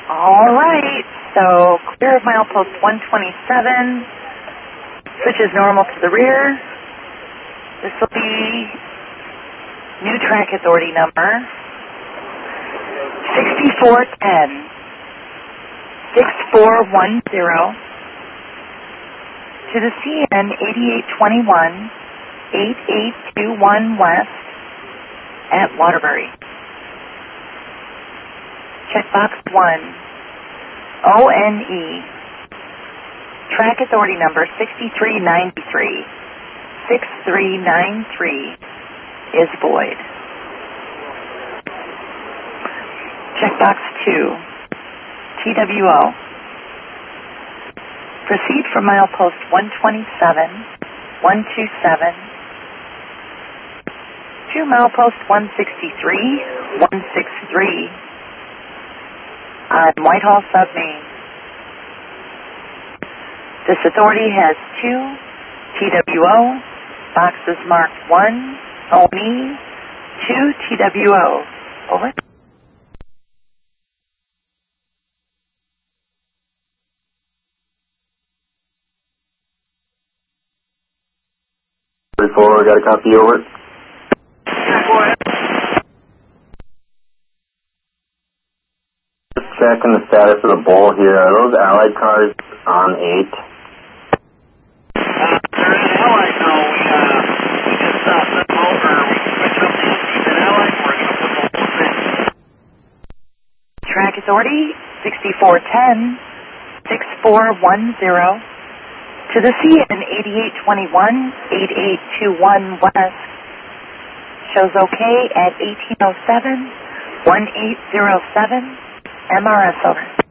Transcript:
All right, so clear of milepost 127, switches normal to the rear. This will be new track authority number 6410 to the CN 8821 8821 West at Waterbury. Checkbox 1, ONE, track authority number 6393, 6393 is void. Checkbox 2, TWO, proceed from milepost 127, 127, to milepost 163, 163, on Whitehall Submain. This authority has 2 TWO, boxes marked 1 ONE, 2 TWO. Over. Before, got a copy, over. Go ahead. Checking the status of the bowl here. Are those Allied cars on 8? They're in Allied now. We just sent them over. We switched up the ACs in Allied. We're going to put the whole thing. Track authority 6410, 6410 to the CN 8821, 8821 West. Shows okay at 1807, 1807. MRS over.